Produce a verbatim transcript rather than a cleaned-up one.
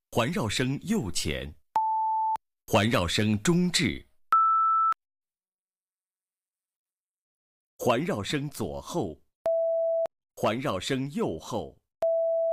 环绕声右前，环绕声中置，环绕声左后，环绕声右后。